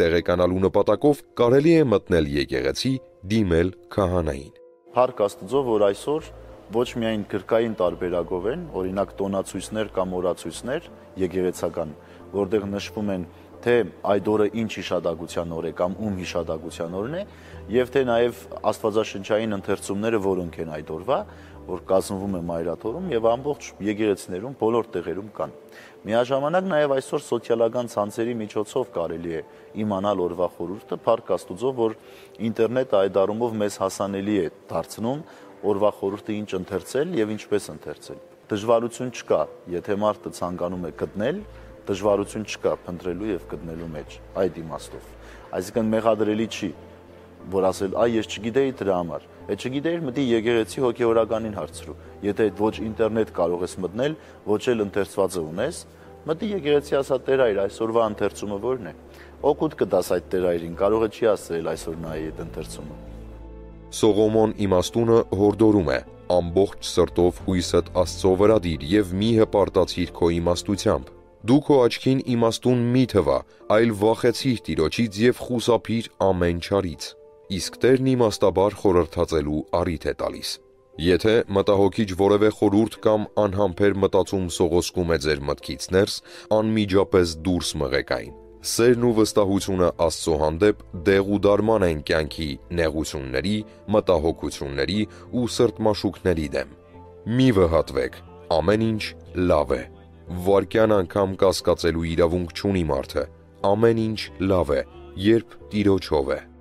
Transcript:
տեղեկանալու նպատակով կարելի է մտնել եկեղեցի, դիմել քահանային։ Փառք Աստծո, որ այսօր ոչ միայն գրքային տարբերակով են, օրինակ տոնացույցներ կամ օրացույցներ եկեղեցական, որտեղ նշվում են թե այդ օրը ինչ հիշատակության օր է կամ ում հիշատակության օրն է, եւ թե նաեւ աստվածաշնչային ընթերցումները որոնք են այդ օրվա, որ կազմվում է Մայրաթորում եւ ամբողջ եկեղեցիներում բոլոր տեղերում կան։ Միաժամանակ նաեւ այսօր սոցիալական ցանցերի միջոցով կարելի է իմանալ օրվա խորհուրդը, փառք Աստուծո, որ ինտերնետը այդ առումով մեզ հասանելի է դարձնում օրվա խորհուրդը ինչ ընթերցել եւ ինչպես ընթերցել։ Դժվարություն չկա, եթե մարդը ցանկանում է գտնել, դժվարություն չկա փնտրելու եւ գտնելու մեջ այդ իմաստով։ Այսինքն մեղադրելի չի, որ ասել, այ ես չգիտեի դրա համար։ Այդ չգիտեիր, մտի եկեղեցի հոգեորականին հարցրու։ Եթե ոչ ինտերնետ կարող ես մտնել, ոչ էլ ընթերցվածը ունես, մտի եկեղեցի ասա Տեր այր, այսօրվա ընթերցումը ո՞րն է։ Օգուտ կտաս այդ Տեր այրին, կարող է չի ասել այսօր նայի այդ ընթերցումը։ Սողոմոն իմաստունը հորդորում է. ամբողջ սրտով հույսդ Աստծո վրա դիր եւ մի հպարտացիր քո իմաստությամբ։ Դու քո աչքին իմաստուն մի թվա, այլ վախեցիր Տիրոջից եւ խուսափիր ամեն չարից։ Իսկ Տերն իմաստաբար խորհրդածելու առիթ է տալիս։ Եթե մտահոգիչ որևէ խորհուրդ կամ անհամբեր մտածում սողոսկում է ձեր մտքից ներս, անմիջապես դուրս մղեք այն։ Սերն ու վստահությունը Աստծո հանդեպ դեղ ու դարման են կյանքի նեղությունների, մտահոգությունների ու սրտմաշուկների դեմ։ Մի վհատվեք, ամեն ինչ լավ է։ Վարկյան անգամ կասկածելու իրավունք չունի մարդը, ամեն ինչ լավ է, երբ Տիրոջով է։